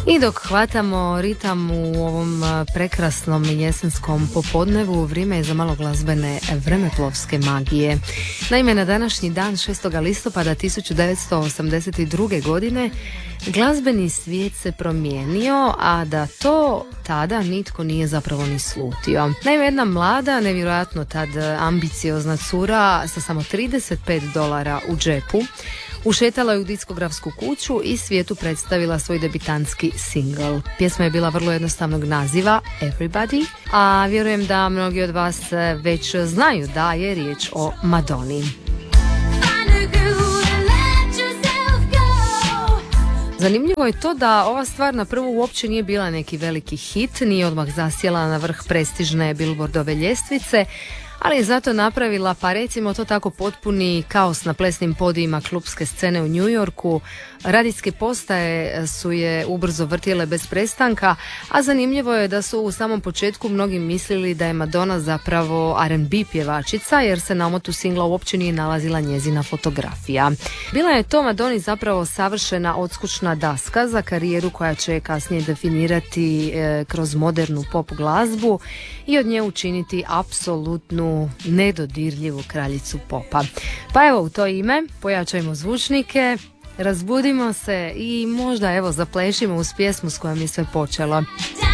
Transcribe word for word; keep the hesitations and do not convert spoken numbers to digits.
I dok hvatamo ritam u ovom prekrasnom jesenskom popodnevu, vrijeme je za malo glazbene vremetlovske magije. Naime, na današnji dan, šestog listopada tisuću devetsto osamdeset druge. godine, glazbeni svijet se promijenio, a da to tada nitko nije zapravo ni slutio. Naime, jedna mlada, nevjerojatno tad ambiciozna cura sa samo trideset pet dolara u džepu ušetala je u diskografsku kuću i svijetu predstavila svoj debitanski singl. Pjesma je bila vrlo jednostavnog naziva, Everybody, a vjerujem da mnogi od vas već znaju da je riječ o Madoni. Zanimljivo je to da ova stvar na prvu uopće nije bila neki veliki hit, nije odmah zasjela na vrh prestižne Billboardove ljestvice, ali je zato napravila, pa recimo to tako, potpuni kaos na plesnim podijima klupske scene u New Yorku. Radijske postaje su je ubrzo vrtjele bez prestanka, a zanimljivo je da su u samom početku mnogi mislili da je Madonna zapravo R and B pjevačica, jer se na omotu singla uopće nije nalazila njezina fotografija. Bila je to Madoni zapravo savršena odskučna daska za karijeru koja će kasnije definirati e, kroz modernu pop glazbu i od nje učiniti apsolutnu nedodirljivu kraljicu popa. Pa evo, u to ime pojačajmo zvučnike, razbudimo se i možda evo zaplešimo uz pjesmu s kojom je sve počelo.